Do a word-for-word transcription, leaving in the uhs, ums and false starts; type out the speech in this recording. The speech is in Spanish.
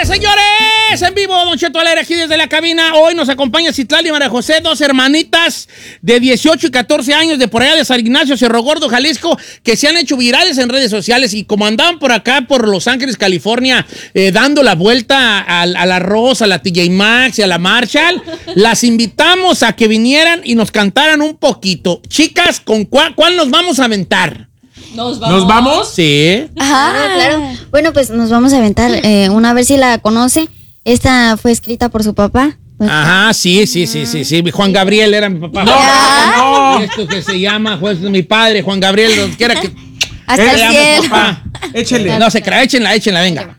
señores! En vivo, Don Cheto al aire aquí desde la cabina. Hoy nos acompaña Citlali y María José, dos hermanitas de dieciocho y catorce años de por allá de San Ignacio, Cerro Gordo, Jalisco, que se han hecho virales en redes sociales y como andaban por acá, por Los Ángeles, California, eh, dando la vuelta a, a la Rosa, a la T J Maxx y a la Marshall, las invitamos a que vinieran y nos cantaran un poquito. Chicas, ¿con cuál, cuál nos vamos a aventar? ¿Nos vamos? ¿Nos vamos? Sí. Ajá, claro. Bueno, pues nos vamos a aventar eh, una, a ver si la conoce. Esta fue escrita por su papá. Pues, Ajá, sí, sí, sí, sí, sí. Juan Gabriel era mi papá. No, no. Esto que se llama, pues, mi padre, Juan Gabriel, donde quiera que... hasta el cielo. Papá. Échele. No se crea, échenla, échenla, venga.